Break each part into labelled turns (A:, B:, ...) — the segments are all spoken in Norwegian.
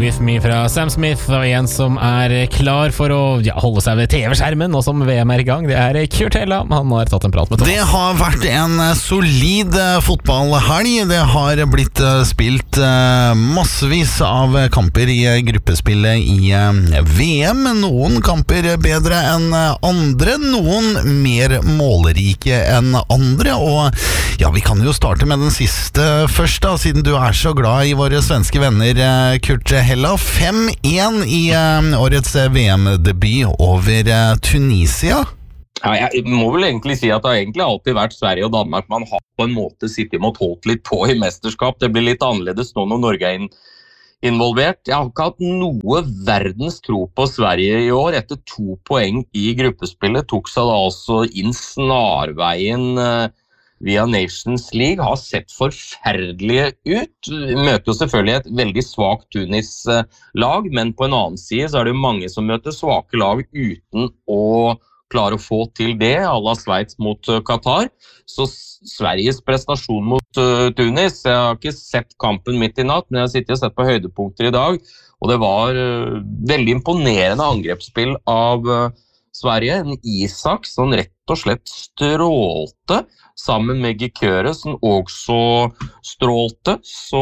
A: With Me fra Sam Smith, og en som klar for å holde seg ved TV-skjermen nå som VM i gang. Det Kurt Hella, han har tatt en prat med Thomas.
B: Det har vært en solid fotballhelg. Det har blitt spilt massevis av kamper i gruppespillet i VM. Noen kamper bedre enn andre, noen mer målrike enn andre. Og ja, vi kan jo starte med den siste først da, siden du så glad i våre svenske venner, Kurt Hella. 5-1 i årets VM-debut over Tunisia.
C: Ja, jeg må vel egentlig si at det har egentlig alltid vært Sverige og Danmark man har på en måte sittet og holdt litt på i mesterskap. Det blir litt annerledes nå når Norge involvert. Jeg har ikke hatt noe verdens tro på Sverige i år. Etter 2 poeng i gruppespillet tok seg da altså inn snarveien via Nations League, har sett forferdelige ut. Møter jo selvfølgelig et veldig svagt Tunis-lag, men på en annen side så det jo mange som møter svake lag uten å klare å få til det, à la Sveits mot Qatar. Så Sveriges prestasjon mot Tunis, jeg har ikke sett kampen midt i natt, men jeg har sittet og sett på høydepunkter i dag, og det var veldig imponerende angrepsspill av Sverige. En Isak som rett og slett strålte, sammen med Gikøre som også strålte. Så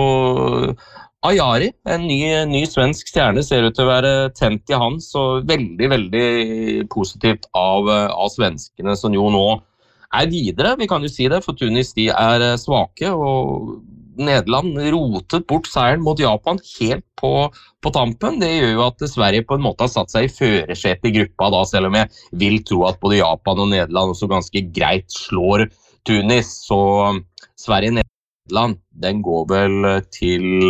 C: Ajari, en ny svensk stjerne, ser ut til å være tent i han, så veldig, veldig positivt av svenskene som jo nå videre. Vi kan jo si det, for Tunis de svake, og Nederland rotet bort seieren mot Japan helt på tampen. Det gjør jo at Sverige på en måte har satt seg i førersetet i gruppa da, selv om jeg vil tro at både Japan og Nederland også ganske greit slår Tunis. Så Sverige-Nederland, den går vel til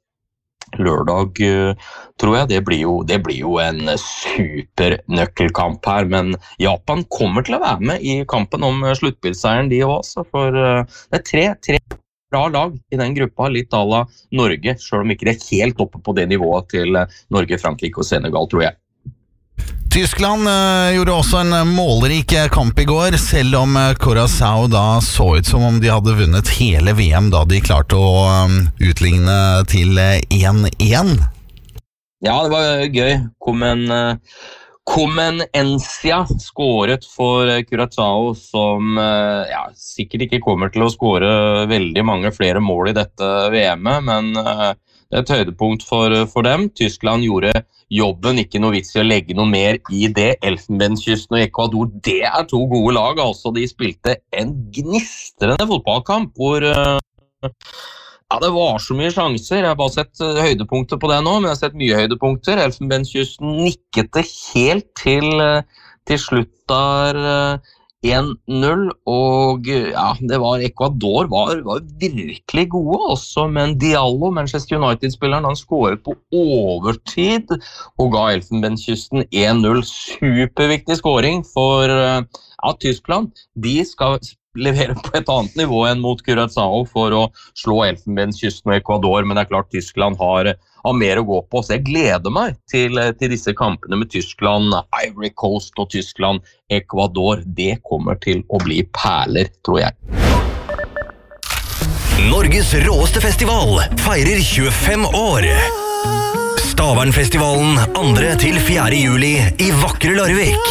C: lørdag, tror jeg. Det blir jo en super nøkkelkamp her, men Japan kommer til å være med i kampen om sluttspillseieren de også, for det tre bra lag i den gruppa, litt à la Norge, selv om ikke det helt oppe på det nivået til Norge, Frankrike og Senegal, tror jeg.
B: Tyskland gjorde også en målrik kamp i går, selv om Curaçao da så ut som om de hadde vunnet hele VM da de klarte å utligne til 1-1.
C: Ja, det var gøy. Comenencia skåret for Curaçao, som sikkert ikke kommer til å skåre veldig mange flere mål i dette VM-et, men det et høydepunkt for dem. Tyskland gjorde jobben, ikke noe vits i å legge noe mer i det. Elfenbenskysten og Ecuador, det 2 gode lag, altså de spilte en gnistrende fotballkamp, hvor det var så mye sjanser. Jeg har bare sett høydepunkter på det nå, men jeg har sett mye høydepunkter. Elfenbenskysten nikket det helt til slutt der 1-0, og det var Ecuador var virkelig gode også, men Diallo, Manchester United-spilleren, han skåret på overtid og ga Elfenbenskysten 1-0. Superviktig skåring for Tyskland. De skal levere på et annet nivå enn mot Curaçao for å slå Elfenbenskysten og Ecuador, men det klart Tyskland har mer å gå på, så jeg gleder meg til disse kampene med Tyskland, Ivory Coast og Tyskland, Ecuador. Det kommer til å bli perler, tror jeg.
D: Norges råeste festival feirer 25 år. Stavernfestivalen 2. til 4. juli i vakre Larvik.